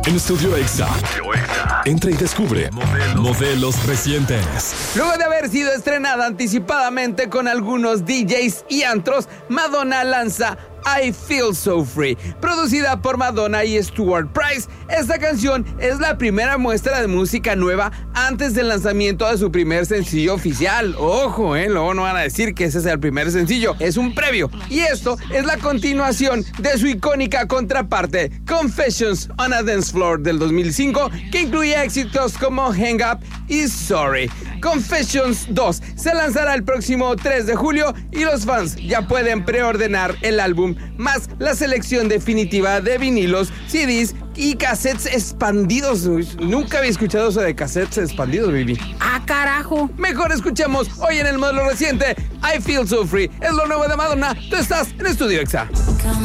En Estudio Exa. Entra y descubre modelos recientes. Luego de haber sido estrenada anticipadamente con algunos DJs y antros, Madonna lanza I Feel So Free. Producida por Madonna y Stuart Price, esta canción es la primera muestra de música nueva antes del lanzamiento de su primer sencillo oficial. Ojo, luego no van a decir que ese es el primer sencillo, es un previo. Y esto es la continuación de su icónica contraparte, Confessions on a Dance Floor del 2005, que incluye éxitos como Hang Up y Sorry. Confessions 2 se lanzará el próximo 3 de julio y los fans ya pueden preordenar el álbum, más la selección definitiva de vinilos, CDs y cassettes expandidos. Nunca había escuchado eso de cassettes expandidos, baby. ¡Ah, carajo! Mejor escuchemos hoy en el modelo reciente I Feel So Free. Es lo nuevo de Madonna. Tú estás en Estudio Exa.